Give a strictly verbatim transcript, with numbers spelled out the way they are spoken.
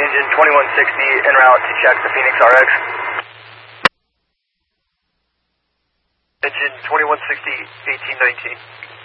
engine twenty-one sixty en route to check the Phoenix R X. Engine twenty-one sixty, eighteen nineteen.